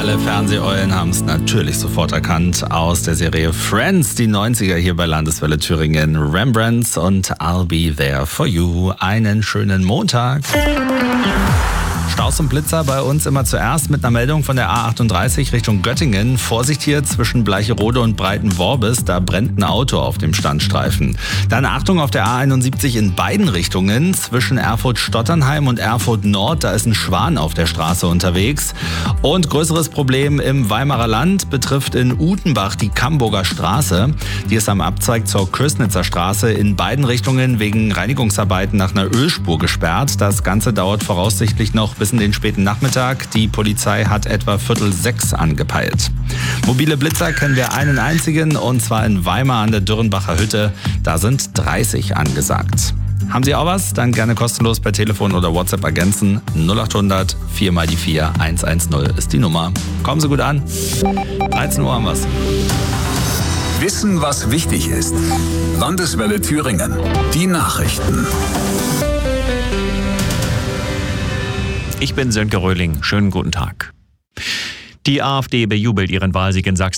Alle Fernseheulen haben es natürlich sofort erkannt aus der Serie Friends, die 90er hier bei Landeswelle Thüringen. Rembrandts und I'll Be There For You. Einen schönen Montag. Staus und Blitzer bei uns immer zuerst mit einer Meldung von der A38 Richtung Göttingen. Vorsicht hier zwischen Bleicherode und Breitenworbis, da brennt ein Auto auf dem Standstreifen. Dann Achtung auf der A71 in beiden Richtungen, zwischen Erfurt-Stotternheim und Erfurt-Nord, da ist ein Schwan auf der Straße unterwegs. Und größeres Problem im Weimarer Land betrifft in Utenbach die Camburger Straße. Die ist am Abzweig zur Kösnitzer Straße in beiden Richtungen wegen Reinigungsarbeiten nach einer Ölspur gesperrt. Das Ganze dauert voraussichtlich noch bis in den späten Nachmittag. Die Polizei hat etwa 5:45 angepeilt. Mobile Blitzer kennen wir einen einzigen, und zwar in Weimar an der Dürrenbacher Hütte. Da sind 30 angesagt. Haben Sie auch was? Dann gerne kostenlos per Telefon oder WhatsApp ergänzen. 0800 4 mal die 4 110 ist die Nummer. Kommen Sie gut an. 13 Uhr haben wir's. Wissen, was wichtig ist. Landeswelle Thüringen. Die Nachrichten. Ich bin Sönke Röhling. Schönen guten Tag. Die AfD bejubelt ihren Wahlsieg in Sachsen.